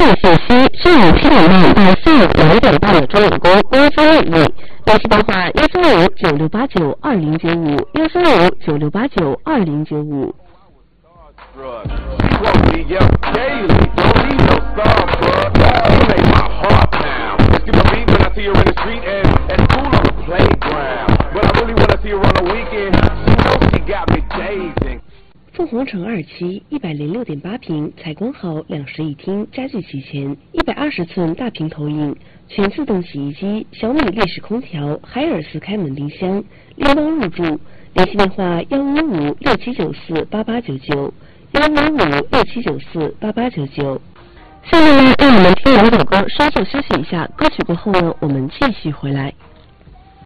线信息：上午7点半到下午2点半的中永宫135位。联系电话13596892095，13596892095。凤凰城2期106.8平，采光好，2室一厅，家具齐全，120寸大屏投影，全自动洗衣机，小米立式空调，海尔斯开门冰箱，联网入住。联系电话11567948899，11567948899。下面呢，让我们听两首歌，稍作休息一下。歌曲过后呢，我们继续回来。